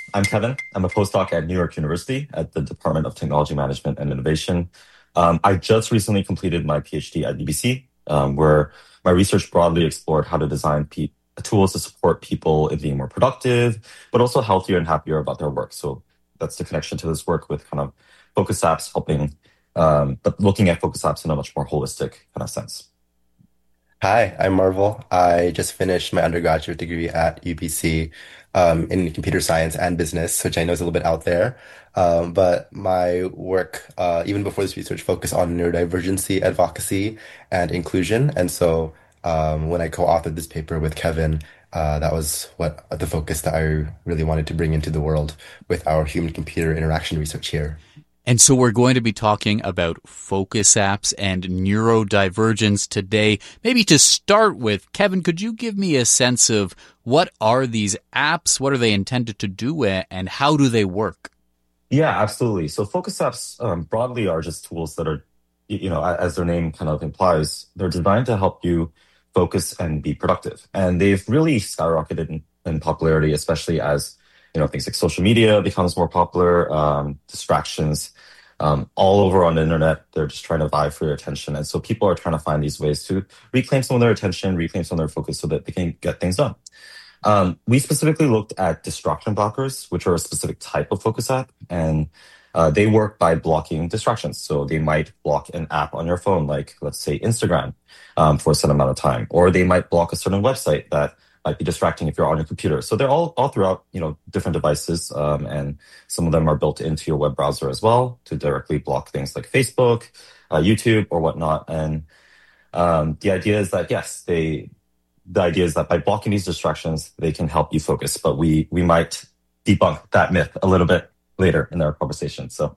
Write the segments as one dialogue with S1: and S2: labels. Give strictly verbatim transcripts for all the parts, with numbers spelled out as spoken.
S1: I'm Kevin. I'm a postdoc at New York University at the Department of Technology Management and Innovation. Um, I just recently completed my PhD at U B C, um, where my research broadly explored how to design pe- tools to support people in being more productive, but also healthier and happier about their work. So that's the connection to this work with kind of focus apps helping, um, but looking at focus apps in a much more holistic kind of sense.
S2: Hi, I'm Marvel. I just finished my undergraduate degree at U B C um, in computer science and business, which I know is a little bit out there. Um, but my work, uh, even before this research, focused on neurodivergency advocacy and inclusion. And so um, when I co-authored this paper with Kevin, uh, that was what the focus that I really wanted to bring into the world with our human-computer interaction research here.
S3: And so we're going to be talking about focus apps and neurodivergence today. Maybe to start with, Kevin, could you give me a sense of what are these apps? What are they intended to do and how do they work?
S1: Yeah, absolutely. So focus apps um, broadly are just tools that are, y- you know, a- as their name kind of implies, they're designed to help you focus and be productive. And they've really skyrocketed in, in popularity, especially as, you know, things like social media becomes more popular, um, distractions, um, all over on the internet. They're just trying to vie for your attention. And so people are trying to find these ways to reclaim some of their attention, reclaim some of their focus so that they can get things done. Um, we specifically looked at distraction blockers, which are a specific type of focus app, and uh, they work by blocking distractions. So they might block an app on your phone, like let's say Instagram, um, for a certain amount of time, or they might block a certain website that might be distracting if you're on your computer. So they're all all throughout, you know, different devices, um, and some of them are built into your web browser as well to directly block things like Facebook, uh, YouTube, or whatnot. And um, the idea is that yes, they the idea is that by blocking these distractions, they can help you focus. But we we might debunk that myth a little bit later in our conversation. So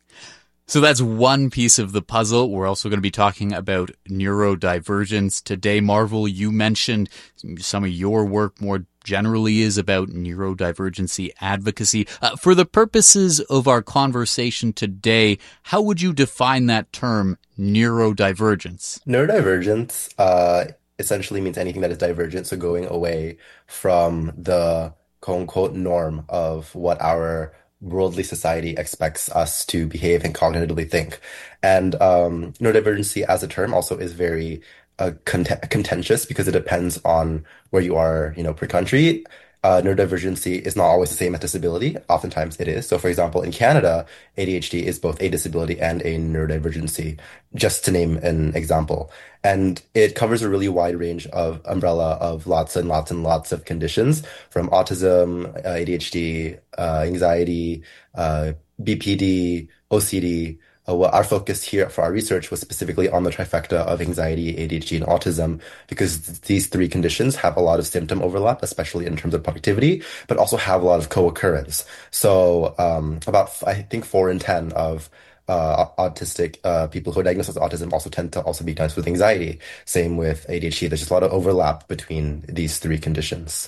S3: So that's one piece of the puzzle. We're also going to be talking about neurodivergence today. Marvel, you mentioned some of your work more generally is about neurodivergency advocacy. Uh, for the purposes of our conversation today, how would you define that term, neurodivergence?
S2: Neurodivergence uh, essentially means anything that is divergent, so going away from the quote unquote norm of what our worldly society expects us to behave and cognitively think. And um, neurodivergency as a term also is very uh, cont contentious because it depends on where you are, you know, per country. Uh, neurodivergency is not always the same as disability. Oftentimes it is. So, for example, in Canada, A D H D is both a disability and a neurodivergency, just to name an example. And it covers a really wide range of umbrella of lots and lots and lots of conditions from autism, uh, A D H D, uh, anxiety, uh, B P D, O C D. Uh, well, our focus here for our research was specifically on the trifecta of anxiety, A D H D, and autism, because th- these three conditions have a lot of symptom overlap, especially in terms of productivity, but also have a lot of co-occurrence. So, um, about, I think, four in ten of uh, autistic uh, people who are diagnosed with autism also tend to also be diagnosed with anxiety. Same with A D H D. There's just a lot of overlap between these three conditions.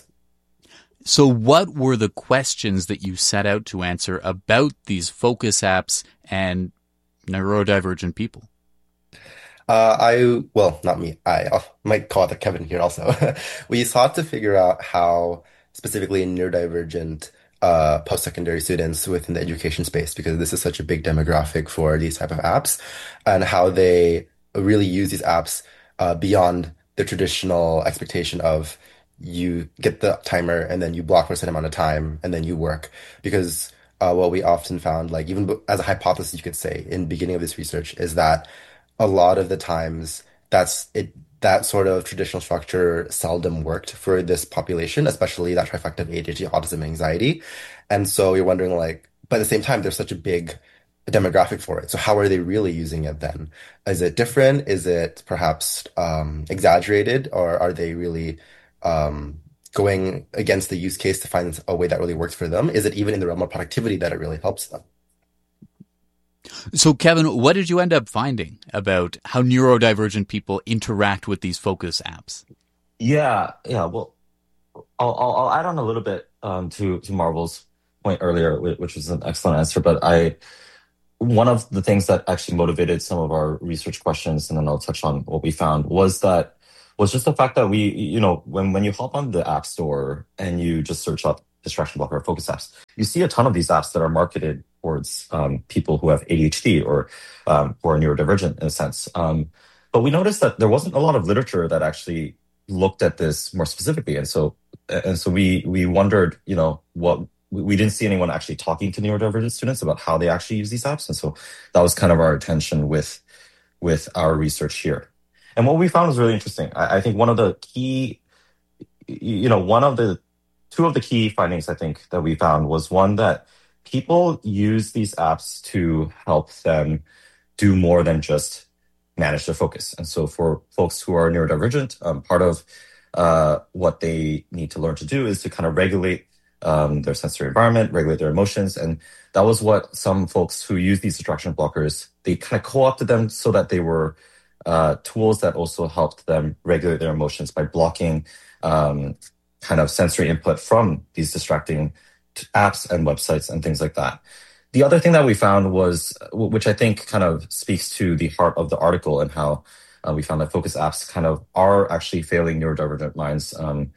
S3: So what were the questions that you set out to answer about these focus apps and neurodivergent people?
S2: Uh, I, well, not me. I, I might call it Kevin here also. We sought to figure out how specifically neurodivergent uh, post-secondary students within the education space, because this is such a big demographic for these type of apps, and how they really use these apps uh, beyond the traditional expectation of you get the timer and then you block for a certain amount of time and then you work. Because uh, what we often found, like even b- as a hypothesis, you could say in the beginning of this research, is that a lot of the times that's it that sort of traditional structure seldom worked for this population, especially that trifecta of A D H D, autism, and anxiety. And so you're wondering like, but at the same time, there's such a big demographic for it. So how are they really using it then? Is it different? Is it perhaps um, exaggerated, or are they really um, going against the use case to find a way that really works for them? Is it even in the realm of productivity that it really helps them?
S3: So, Kevin, what did you end up finding about how neurodivergent people interact with these focus apps?
S1: yeah, yeah. Well, I'll I'll, I'll add on a little bit um, to to Marvel's point earlier, whi- which was an excellent answer. But I one of the things that actually motivated some of our research questions, and then I'll touch on what we found, was that was just the fact that we, you know, when when you hop on the App Store and you just search up distraction blocker or focus apps. You see a ton of these apps that are marketed towards um, people who have A D H D or um, who are neurodivergent in a sense. Um, but we noticed that there wasn't a lot of literature that actually looked at this more specifically, and so and so we we wondered, you know, what we didn't see anyone actually talking to neurodivergent students about how they actually use these apps, and so that was kind of our intention with with our research here. And what we found was really interesting. I, I think one of the key, you know, one of the two of the key findings I think that we found was one that people use these apps to help them do more than just manage their focus. And so for folks who are neurodivergent, um, part of uh, what they need to learn to do is to kind of regulate um, their sensory environment, regulate their emotions. And that was what some folks who use these distraction blockers, they kind of co-opted them so that they were uh, tools that also helped them regulate their emotions by blocking um, kind of sensory input from these distracting t- apps and websites and things like that. The other thing that we found was, which I think kind of speaks to the heart of the article and how uh, we found that focus apps kind of are actually failing neurodivergent minds um,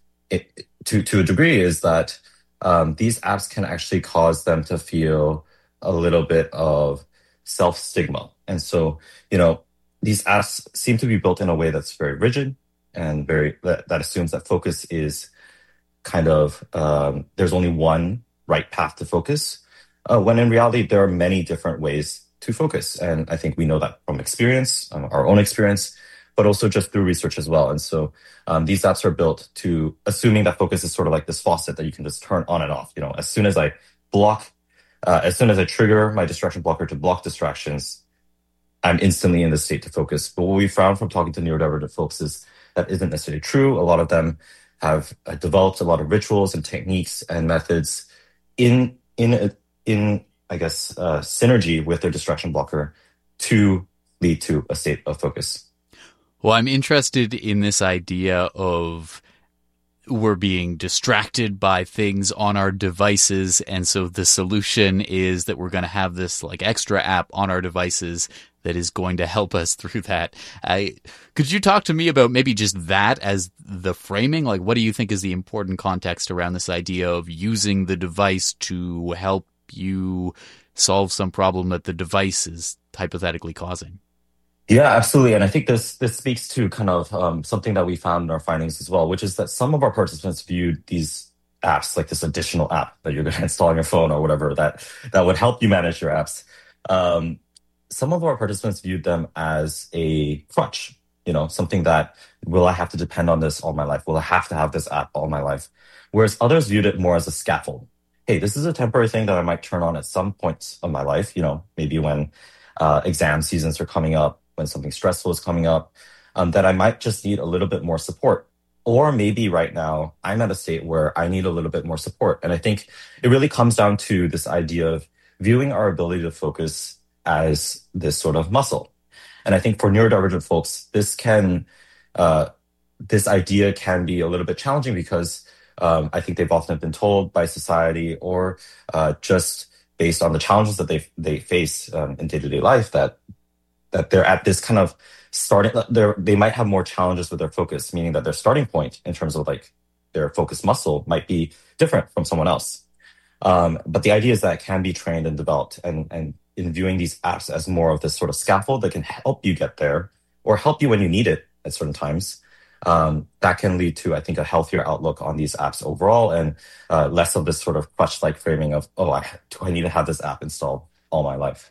S1: it, to, to a degree, is that um, these apps can actually cause them to feel a little bit of self-stigma. And so, you know, these apps seem to be built in a way that's very rigid and very that, that assumes that focus is kind of, um, there's only one right path to focus. Uh, when in reality, there are many different ways to focus. And I think we know that from experience, um, our own experience, but also just through research as well. And so um, these apps are built to assuming that focus is sort of like this faucet that you can just turn on and off. You know, as soon as I block, uh, as soon as I trigger my distraction blocker to block distractions, I'm instantly in the state to focus. But what we found from talking to neurodivergent folks is that isn't necessarily true. A lot of them have uh, developed a lot of rituals and techniques and methods in, in a, in, I guess, uh, synergy with their distraction blocker to lead to a state of focus.
S3: Well, I'm interested in this idea of we're being distracted by things on our devices, and so the solution is that we're going to have this like extra app on our devices that is going to help us through that. I, could you talk to me about maybe just that as the framing? Like, what do you think is the important context around this idea of using the device to help you solve some problem that the device is hypothetically causing?
S1: Yeah, absolutely. And I think this this speaks to kind of um, something that we found in our findings as well, which is that some of our participants viewed these apps, like this additional app that you're going to install on your phone or whatever, that that would help you manage your apps. Um, some of our participants viewed them as a crutch, you know, something that, will I have to depend on this all my life? Will I have to have this app all my life? Whereas others viewed it more as a scaffold. Hey, this is a temporary thing that I might turn on at some point of my life, you know, maybe when uh, exam seasons are coming up, when something stressful is coming up, um, that I might just need a little bit more support. Or maybe right now I'm at a state where I need a little bit more support. And I think it really comes down to this idea of viewing our ability to focus as this sort of muscle. And I think for neurodivergent folks, this can, uh, this idea can be a little bit challenging because um, I think they've often been told by society or uh, just based on the challenges that they they face um, in day-to-day life that that they're at this kind of starting, they're, they might have more challenges with their focus, meaning that their starting point in terms of like their focus muscle might be different from someone else. Um, but the idea is that it can be trained and developed, and, and in viewing these apps as more of this sort of scaffold that can help you get there or help you when you need it at certain times, um, that can lead to, I think, a healthier outlook on these apps overall and uh, less of this sort of crutch-like framing of, oh, I, do I need to have this app installed all my life?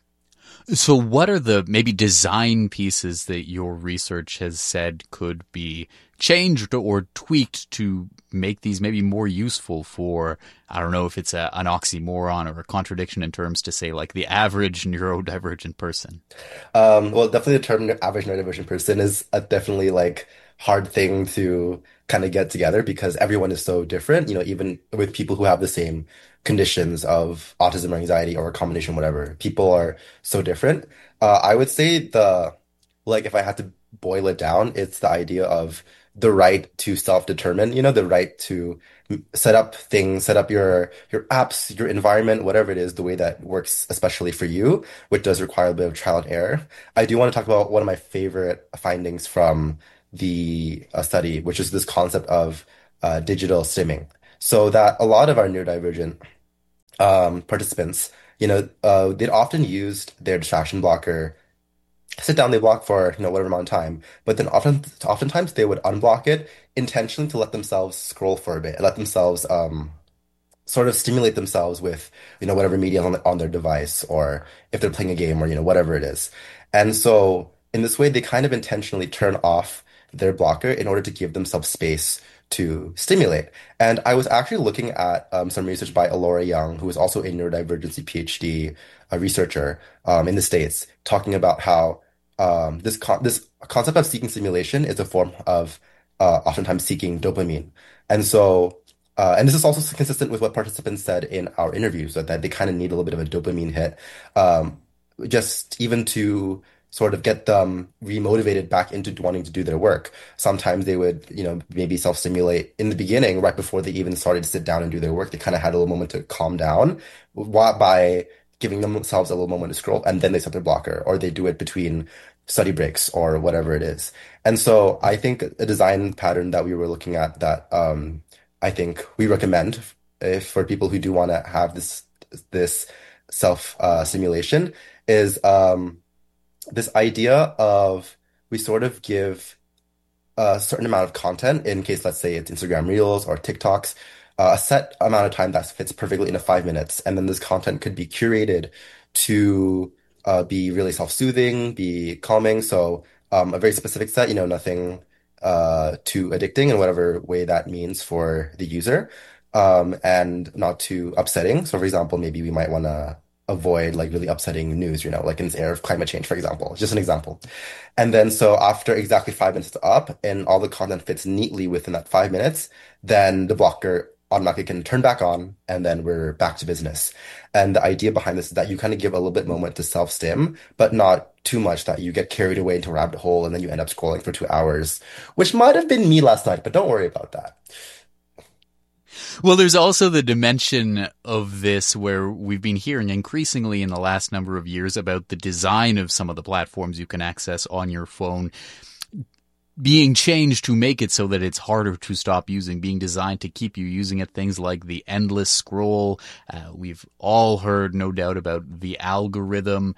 S3: So what are the maybe design pieces that your research has said could be changed or tweaked to make these maybe more useful for, I don't know if it's a, an oxymoron or a contradiction in terms to say like the average neurodivergent person?
S2: Um, well, definitely the term average neurodivergent person is a definitely like hard thing to kind of get together because everyone is so different, you know, even with people who have the same conditions of autism or anxiety or a combination, whatever. People are so different. Uh, I would say the, like, if I had to boil it down, it's the idea of the right to self-determine, you know, the right to set up things, set up your your apps, your environment, whatever it is, the way that works, especially for you, which does require a bit of trial and error. I do want to talk about one of my favorite findings from the uh, study, which is this concept of uh, digital stimming. so that a lot of our neurodivergent um, participants, you know, uh, they'd often used their distraction blocker, sit down, they block for, you know, whatever amount of time, but then often, oftentimes they would unblock it intentionally to let themselves scroll for a bit, let themselves um, sort of stimulate themselves with, you know, whatever media on, on their device, or if they're playing a game or, you know, whatever it is. And so in this way, they kind of intentionally turn off their blocker in order to give themselves space to stimulate. And I was actually looking at um, some research by Alora Young, who is also a neurodivergency PhD uh, researcher um, in the States, talking about how um, this con this concept of seeking stimulation is a form of uh, oftentimes seeking dopamine. And so uh, and this is also consistent with what participants said in our interviews, that, that they kind of need a little bit of a dopamine hit, um, just even to sort of get them remotivated back into wanting to do their work. Sometimes they would, you know, maybe self-stimulate in the beginning, right before they even started to sit down and do their work. They kind of had a little moment to calm down wh- by giving themselves a little moment to scroll, and then they set their blocker, or they do it between study breaks or whatever it is. And so I think a design pattern that we were looking at that um, I think we recommend if for people who do want to have this this self uh, simulation is um, this idea of we sort of give a certain amount of content in case, let's say it's Instagram Reels or TikToks, uh, a set amount of time that fits perfectly into five minutes. And then this content could be curated to uh, be really self-soothing, be calming. So um, a very specific set, you know, nothing uh, too addicting in whatever way that means for the user, um, and not too upsetting. So for example, maybe we might want to avoid like really upsetting news, you know, like in this era of climate change, for example, just an example. And then so after exactly five minutes up and all the content fits neatly within that five minutes, then the blocker automatically can turn back on and then we're back to business. And the idea behind this is that you kind of give a little bit moment to self-stim, but not too much that you get carried away into a rabbit hole and then you end up scrolling for two hours, which might have been me last night, but don't worry about that.
S3: Well, there's also the dimension of this where we've been hearing increasingly in the last number of years about the design of some of the platforms you can access on your phone being changed to make it so that it's harder to stop using, being designed to keep you using it. Things like the endless scroll. Uh, we've all heard, no doubt, about the algorithm.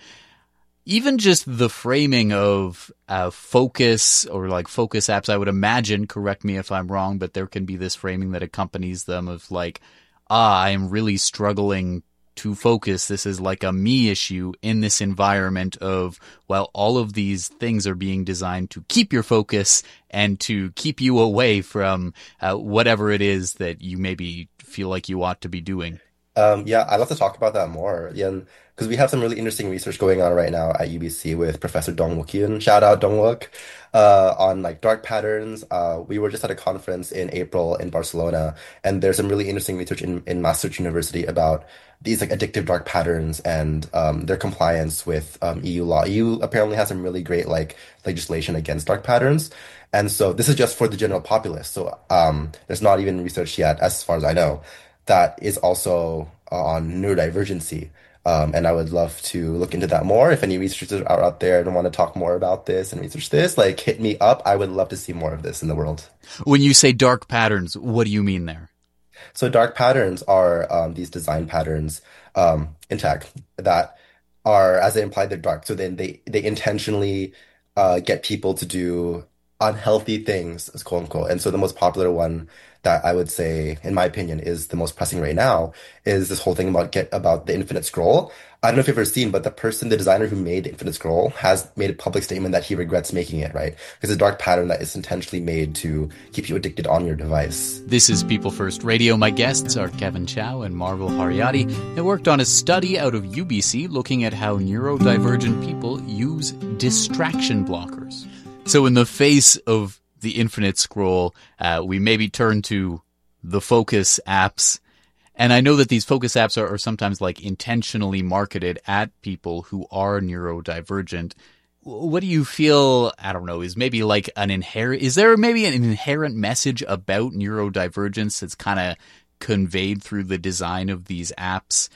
S3: Even just the framing of uh, focus or like focus apps, I would imagine, correct me if I'm wrong, but there can be this framing that accompanies them of like, ah, I am really struggling to focus. This is like a me issue in this environment of, well, all of these things are being designed to keep your focus and to keep you away from uh, whatever it is that you maybe feel like you ought to be doing.
S2: Um, yeah, I'd love to talk about that more, yeah, because we have some really interesting research going on right now at U B C with Professor Dong Wook Yoon. Shout out Dong Wook, uh, on like dark patterns. Uh, we were just at a conference in April in Barcelona, and there's some really interesting research in in Maastricht University about these like addictive dark patterns and um, their compliance with um, E U law. E U apparently has some really great like legislation against dark patterns. And so this is just for the general populace. So um, there's not even research yet, as far as I know, that is also on neurodivergency. Um, and I would love to look into that more. If any researchers are out there and want to talk more about this and research this, like hit me up. I would love to see more of this in the world.
S3: When you say dark patterns, what do you mean there?
S2: So dark patterns are um, these design patterns um, in tech that are, as they imply, they're dark. So then they they intentionally uh, get people to do unhealthy things, as quote unquote. And so the most popular one that I would say, in my opinion, is the most pressing right now is this whole thing about get about the infinite scroll. I don't know if you've ever seen, but the person, the designer who made the infinite scroll has made a public statement that he regrets making it, right? Because it's a dark pattern that is intentionally made to keep you addicted on your device.
S3: This is People First Radio. My guests are Kevin Chow and Marvel Hariati. They worked on a study out of U B C looking at how neurodivergent people use distraction blockers. So in the face of the infinite scroll, uh, we maybe turn to the focus apps. And I know that these focus apps are, are sometimes like intentionally marketed at people who are neurodivergent. What do you feel, I don't know, is maybe like an inherent, is there maybe an inherent message about neurodivergence that's kind of conveyed through the design of these apps?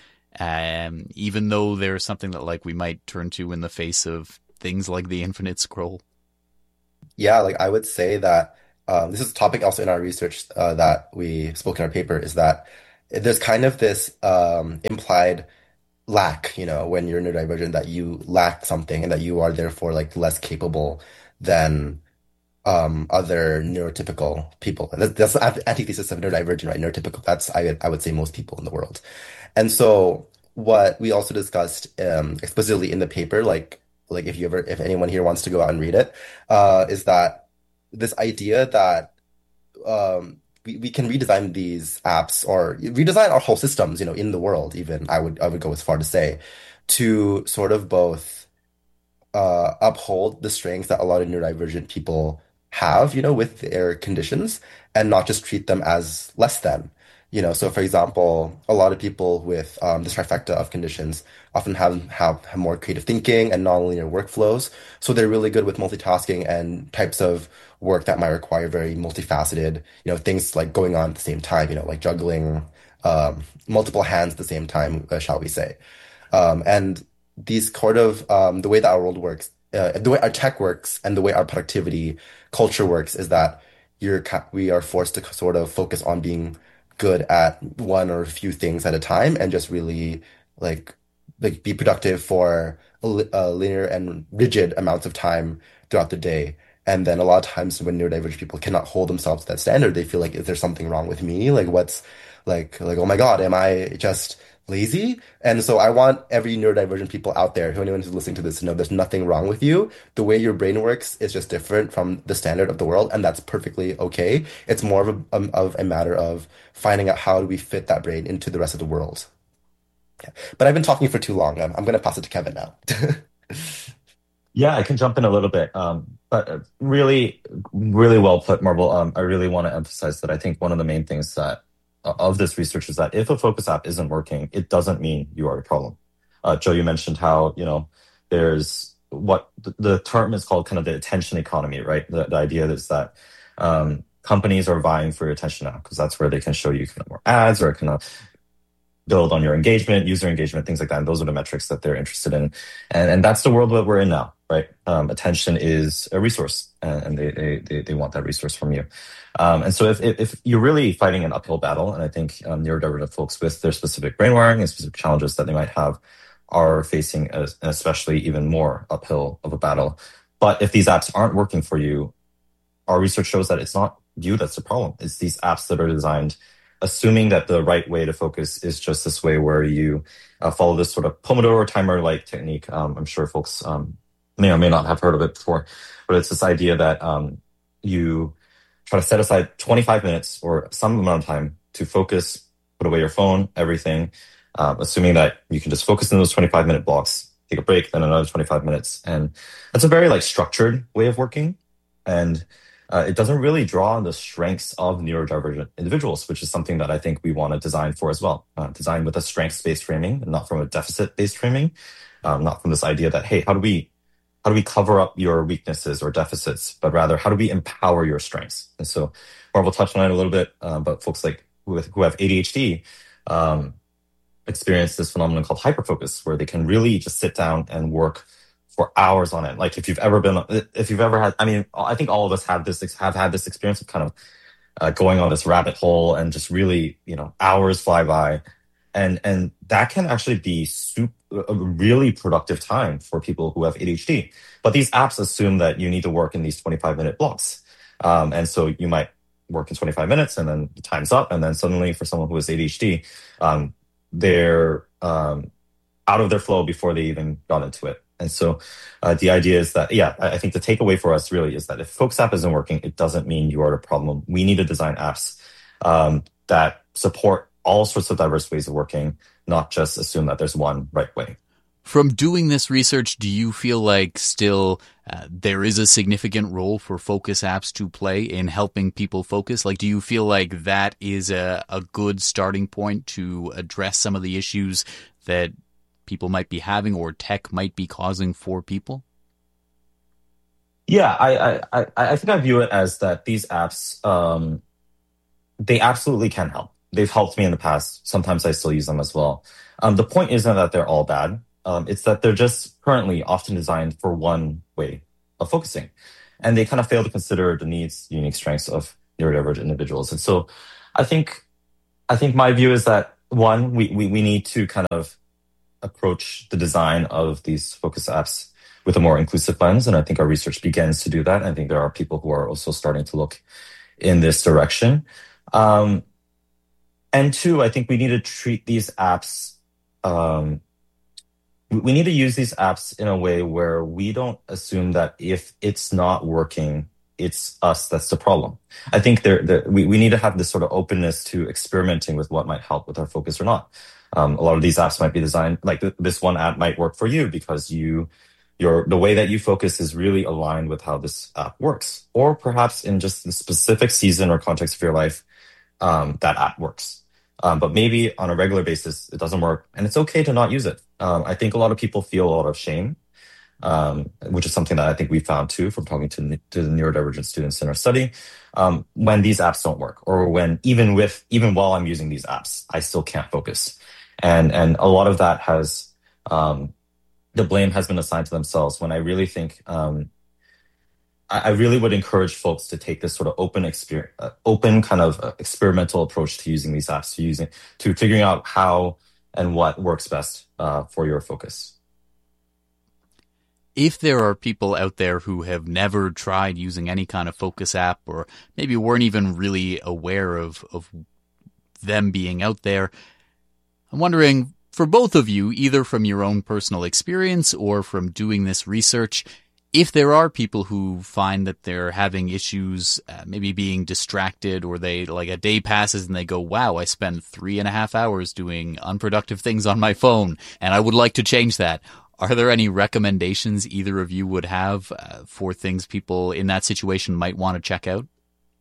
S3: Um, even though there's something that like we might turn to in the face of things like the infinite scroll?
S2: Yeah, like I would say that um, this is a topic also in our research uh, that we spoke in our paper, is that there's kind of this um, implied lack, you know, when you're neurodivergent, that you lack something and that you are therefore like less capable than um, other neurotypical people. That's, that's the antithesis of neurodivergent, right? Neurotypical, that's, I, I would say, most people in the world. And so what we also discussed um, explicitly in the paper, like like if you ever if anyone here wants to go out and read it, uh, is that this idea that um, we, we can redesign these apps or redesign our whole systems, you know, in the world, even I would I would go as far to say, to sort of both uh, uphold the strengths that a lot of neurodivergent people have, you know, with their conditions, and not just treat them as less than. You know, so for example, a lot of people with um, this trifecta of conditions often have, have have more creative thinking and nonlinear workflows. So they're really good with multitasking and types of work that might require very multifaceted, you know, things like going on at the same time, you know, like juggling um, multiple hands at the same time, uh, shall we say. Um, and these sort of um, the way that our world works, uh, the way our tech works, and the way our productivity culture works is that you're ca- we are forced to sort of focus on being good at one or a few things at a time, and just really like like be productive for a, li- a linear and rigid amounts of time throughout the day. And then a lot of times when neurodivergent people cannot hold themselves to that standard, they feel like, is there something wrong with me? Like what's like like oh my God, am I just lazy? And so I want every neurodivergent people out there, who anyone who's listening to this, to know there's nothing wrong with you. The way your brain works is just different from the standard of the world, and that's perfectly okay. It's more of a um, of a matter of finding out how do we fit that brain into the rest of the world. Yeah. But I've been talking for too long. I'm, I'm going to pass it to Kevin now.
S1: Yeah, I can jump in a little bit. Um, but uh, really, really well put, Marvel. Um, I really want to emphasize that I think one of the main things that uh, of this research is that if a focus app isn't working, it doesn't mean you are the problem. Uh, Joe, you mentioned how, you know, there's what the, the term is called kind of the attention economy, right? The, the idea is that um, companies are vying for your attention now because that's where they can show you kind of more ads or kind of build on your engagement, user engagement, things like that. And those are the metrics that they're interested in. And, and that's the world that we're in now, right? Um, attention is a resource, and, and they, they, they, they want that resource from you. Um, and so if, if, if you're really fighting an uphill battle, and I think um, neurodivergent folks with their specific brain wiring and specific challenges that they might have are facing a, an especially even more uphill of a battle. But if these apps aren't working for you, our research shows that it's not you that's the problem. It's these apps that are designed assuming that the right way to focus is just this way where you uh, follow this sort of Pomodoro timer-like technique. Um, I'm sure folks um, may or may not have heard of it before, but it's this idea that um, you try to set aside twenty-five minutes or some amount of time to focus, put away your phone, everything, uh, assuming that you can just focus in those twenty-five minute blocks, take a break, then another twenty-five minutes. And that's a very like structured way of working. And Uh, it doesn't really draw on the strengths of neurodivergent individuals, which is something that I think we want to design for as well. Uh, design with a strengths-based framing, and not from a deficit-based framing, um, not from this idea that, hey, how do we how do we cover up your weaknesses or deficits, but rather how do we empower your strengths? And so Marvel touched on it a little bit, uh, but folks like who, who have A D H D um, experience this phenomenon called hyperfocus, where they can really just sit down and work for hours on it. Like if you've ever been, if you've ever had, I mean, I think all of us have this, have had this experience of kind of uh, going on this rabbit hole and just really, you know, hours fly by. And, and that can actually be super, a really productive time for people who have A D H D. But these apps assume that you need to work in these twenty-five minute blocks. Um, and so you might work in twenty-five minutes and then the time's up. And then suddenly for someone who has A D H D, um, they're um, out of their flow before they even got into it. And so uh, the idea is that, yeah, I think the takeaway for us really is that if Focus App isn't working, it doesn't mean you are the problem. We need to design apps um, that support all sorts of diverse ways of working, not just assume that there's one right way.
S3: From doing this research, do you feel like still uh, there is a significant role for focus apps to play in helping people focus? Like, do you feel like that is a, a good starting point to address some of the issues that people might be having or tech might be causing for people?
S1: Yeah, I I, I think I view it as that these apps, um, they absolutely can help. They've helped me in the past. Sometimes I still use them as well. Um, the point isn't that they're all bad. Um, it's that they're just currently often designed for one way of focusing. and they kind of fail to consider the needs, unique strengths of neurodivergent individuals. And so I think I think my view is that, one, we, we, we need to kind of approach the design of these focus apps with a more inclusive lens. And I think our research begins to do that. I think there are people who are also starting to look in this direction. Um, and two, I think we need to treat these apps, um, we need to use these apps in a way where we don't assume that if it's not working, it's us that's the problem. I think there, there we, we need to have this sort of openness to experimenting with what might help with our focus or not. Um, a lot of these apps might be designed, like th- this one app might work for you because you, your the way that you focus is really aligned with how this app works. Or perhaps in just the specific season or context of your life, um, that app works. Um, but maybe on a regular basis, it doesn't work, and it's okay to not use it. Um, I think a lot of people feel a lot of shame, um, which is something that I think we found too from talking to, to the neurodivergent students in our study, um, when these apps don't work, or when even with even while I'm using these apps, I still can't focus, and and a lot of that has um, the blame has been assigned to themselves. When I really think. Um, I really would encourage folks to take this sort of open experience, uh, open kind of uh, experimental approach to using these apps, to using, to figuring out how and what works best uh, for your focus.
S3: If there are people out there who have never tried using any kind of focus app, or maybe weren't even really aware of, of them being out there, I'm wondering, for both of you, either from your own personal experience or from doing this research, if there are people who find that they're having issues, uh, maybe being distracted, or they like a day passes and they go, wow, I spend three and a half hours doing unproductive things on my phone and I would like to change that. Are there any recommendations either of you would have uh, for things people in that situation might want to check out?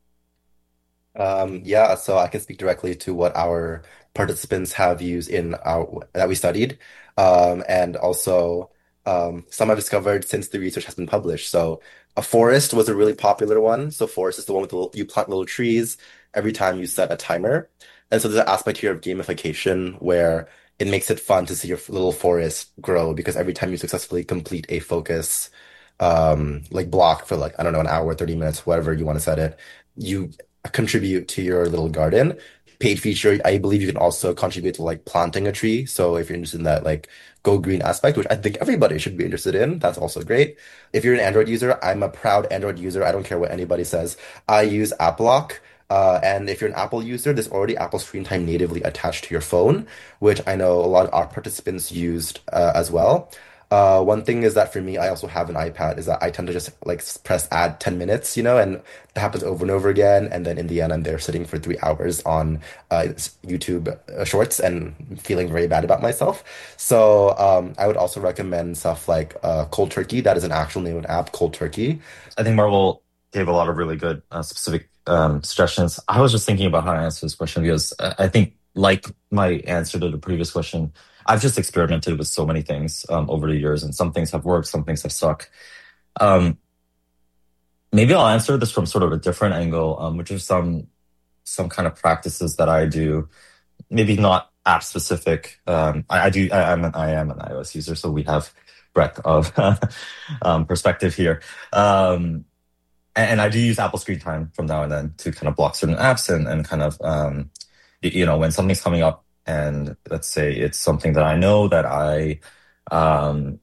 S2: Um, yeah, so I can speak directly to what our participants have used in our that we studied, um, and also um, some I've discovered since the research has been published. So, a forest was a really popular one. So, forest is the one with the little, you plant little trees every time you set a timer, and so there's an aspect here of gamification where it makes it fun to see your little forest grow because every time you successfully complete a focus, um, like block for like I don't know an hour, thirty minutes, whatever you want to set it, you contribute to your little garden. Paid feature, I believe you can also contribute to like planting a tree. So if you're interested in that like go green aspect, which I think everybody should be interested in, that's also great. If you're an Android user, I'm a proud Android user. I don't care what anybody says. I use AppLock. Uh, and if you're an Apple user, there's already Apple Screen Time natively attached to your phone, which I know a lot of our participants used uh, as well. Uh, one thing is that for me, I also have an iPad, is that I tend to just like press add ten minutes, you know, and that happens over and over again. And then in the end, I'm there sitting for three hours on uh, YouTube uh, shorts and feeling very bad about myself. So um, I would also recommend stuff like uh, Cold Turkey. That is an actual name of an app, Cold Turkey.
S1: I think Marvel gave a lot of really good uh, specific um, suggestions. I was just thinking about how to answer this question because I I think, like my answer to the previous question, I've just experimented with so many things um, over the years, and some things have worked, some things have stuck. Um, maybe I'll answer this from sort of a different angle, um, which are some some kind of practices that I do. Maybe not app specific. Um, I, I do. I, I'm an I am an iOS user, so we have breadth of um, perspective here. Um, and, and I do use Apple Screen Time from now and then to kind of block certain apps and and kind of um, y- you know when something's coming up. And let's say it's something that I know that I um,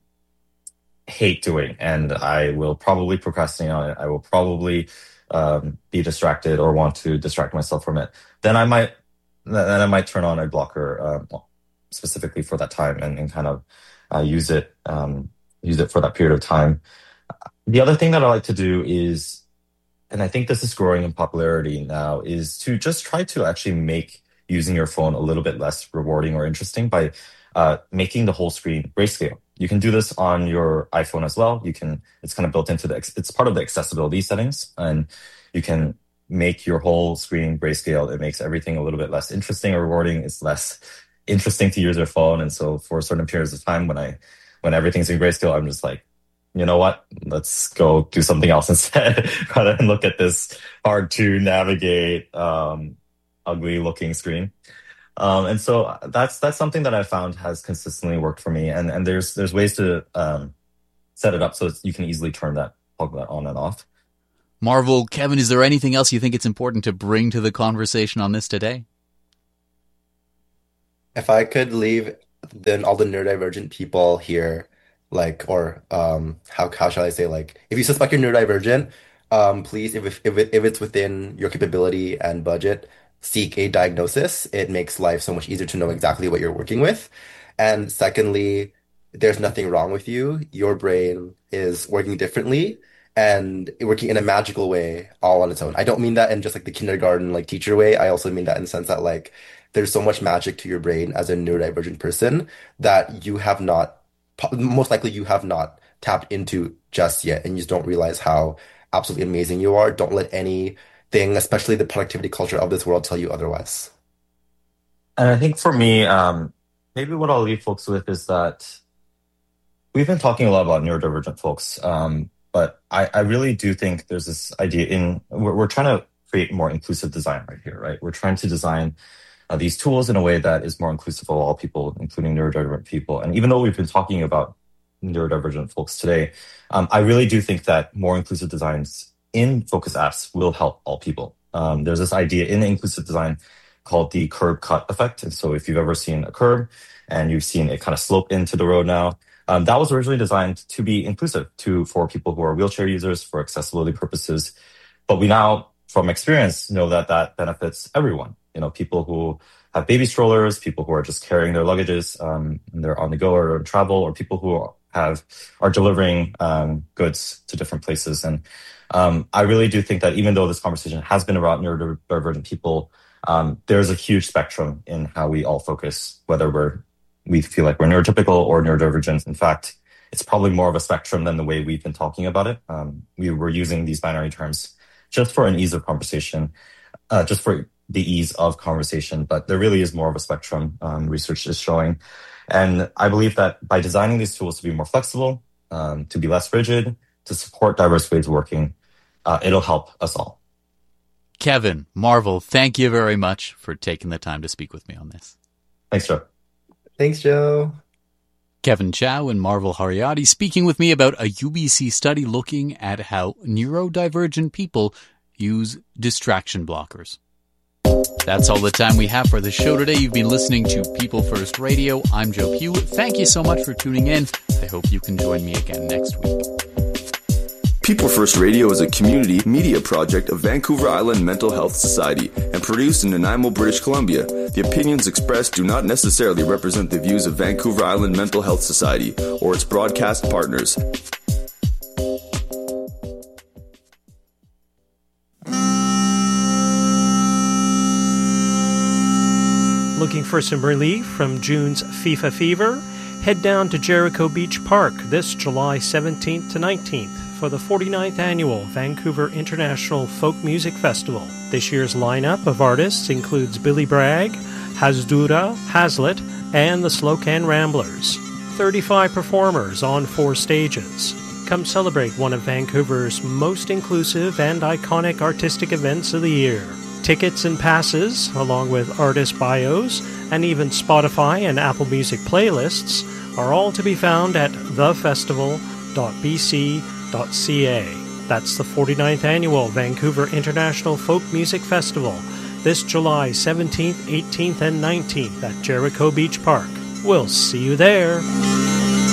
S1: hate doing, and I will probably procrastinate on it. I will probably um, be distracted or want to distract myself from it. Then I might, then I might turn on a blocker um, specifically for that time and, and kind of uh, use it, um, use it for that period of time. The other thing that I like to do is, and I think this is growing in popularity now, is to just try to actually make using your phone a little bit less rewarding or interesting by uh, making the whole screen grayscale. You can do this on your iPhone as well. You can, it's kind of built into the, it's part of the accessibility settings, and you can make your whole screen grayscale. It makes everything a little bit less interesting or rewarding. It's less interesting to use your phone. And so for certain periods of time when I, when everything's in grayscale, I'm just like, you know what, let's go do something else instead rather than look at this hard to navigate, um, ugly looking screen. Um, and so that's that's something that I found has consistently worked for me. And and there's there's ways to um, set it up so it's, you can easily turn that plug that on and off.
S3: Marvel, Kevin, is there anything else you think it's important to bring to the conversation on this today?
S2: If I could leave then all the neurodivergent people here, like, or um, how how shall I say, like, if you suspect you're neurodivergent, um, please, if if if, it, if it's within your capability and budget, seek a diagnosis. It makes life so much easier to know exactly what you're working with. And secondly, there's nothing wrong with you. Your brain is working differently and working in a magical way all on its own. I don't mean that in just like the kindergarten like teacher way. I also mean that in the sense that like there's so much magic to your brain as a neurodivergent person that you have not, most likely you have not tapped into just yet, and you just don't realize how absolutely amazing you are. Don't let anything, especially the productivity culture of this world, tell you otherwise.
S1: And I think for me, um, maybe what I'll leave folks with is that we've been talking a lot about neurodivergent folks, um, but I, I really do think there's this idea in, we're, we're trying to create more inclusive design right here, right? We're trying to design uh, these tools in a way that is more inclusive of all people, including neurodivergent people. And even though we've been talking about neurodivergent folks today, um, I really do think that more inclusive designs in Focus apps will help all people. Um, there's this idea in inclusive design called the curb cut effect. And so if you've ever seen a curb and you've seen it kind of slope into the road now, um, that was originally designed to be inclusive to for people who are wheelchair users for accessibility purposes. But we now, from experience, know that that benefits everyone. You know, people who have baby strollers, people who are just carrying their luggages um, and they're on the go or on travel, or people who have are delivering um, goods to different places. And um, I really do think that even though this conversation has been about neurodivergent people, um, there's a huge spectrum in how we all focus, whether we're we feel like we're neurotypical or neurodivergent. In fact, it's probably more of a spectrum than the way we've been talking about it. Um, we were using these binary terms just for an ease of conversation, uh, just for the ease of conversation, but there really is more of a spectrum, um, research is showing. And I believe that by designing these tools to be more flexible, um, to be less rigid, to support diverse ways of working, uh, it'll help us all.
S3: Kevin, Marvel, thank you very much for taking the time to speak with me on this.
S1: Thanks, Joe.
S2: Thanks, Joe.
S3: Kevin Chow and Marvel Hariadi speaking with me about a U B C study looking at how neurodivergent people use distraction blockers. That's all the time we have for the show today. You've been listening to People First Radio. I'm Joe Pugh. Thank you so much for tuning in. I hope you can join me again next week.
S4: People First Radio is a community media project of Vancouver Island Mental Health Society and produced in Nanaimo, British Columbia. The opinions expressed do not necessarily represent the views of Vancouver Island Mental Health Society or its broadcast partners.
S5: Looking for some relief from June's FIFA fever? Head down to Jericho Beach Park this July seventeenth to nineteenth for the forty-ninth Annual Vancouver International Folk Music Festival. This year's lineup of artists includes Billy Bragg, Hasdura, Hazlitt, and the Slocan Ramblers. thirty-five performers on four stages. Come celebrate one of Vancouver's most inclusive and iconic artistic events of the year. Tickets and passes, along with artist bios, and even Spotify and Apple Music playlists, are all to be found at the festival dot b c dot c a. That's the forty-ninth Annual Vancouver International Folk Music Festival, this July seventeenth, eighteenth, and nineteenth at Jericho Beach Park. We'll see you there.